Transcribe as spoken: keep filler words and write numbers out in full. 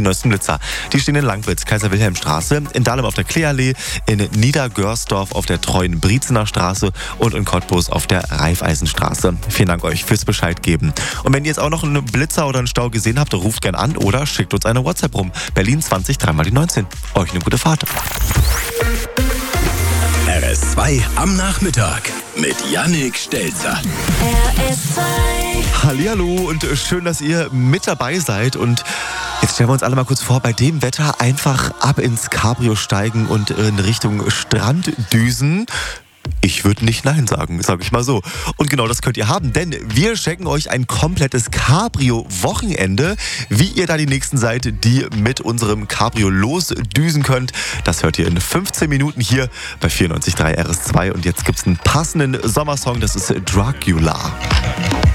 neuesten Blitzer. Die stehen in Langwitz, Kaiser-Wilhelm-Straße, in Dahlem auf der Kleeallee, in Niedergörsdorf auf der Treuen-Briezener Straße und in Cottbus auf der Raiffeisenstraße. Vielen Dank euch fürs Bescheid geben. Und wenn ihr jetzt auch noch einen Blitzer oder einen Stau gesehen habt, ruft gern an oder schickt uns eine WhatsApp rum. Berlin zwanzig, dreimal die neunzehn. Euch eine gute Fahrt. R S zwei am Nachmittag mit Yannick Stelzer. R S zwei. Hallihallo und schön, dass ihr mit dabei seid. Und jetzt stellen wir uns alle mal kurz vor, bei dem Wetter einfach ab ins Cabrio steigen und in Richtung Strand düsen. Ich würde nicht Nein sagen, sage ich mal so. Und genau das könnt ihr haben, denn wir schenken euch ein komplettes Cabrio-Wochenende. Wie ihr da die Nächsten seid, die mit unserem Cabrio losdüsen könnt, das hört ihr in fünfzehn Minuten hier bei vierundneunzig Komma drei R S zwei. Und jetzt gibt's einen passenden Sommersong, das ist Dracula.